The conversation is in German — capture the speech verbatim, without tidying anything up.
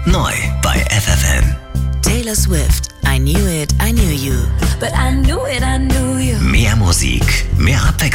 Neu bei F F N. Taylor Swift, I Knew It, I Knew You. But I knew it, I knew you. Mehr Musik, mehr Abwechslung.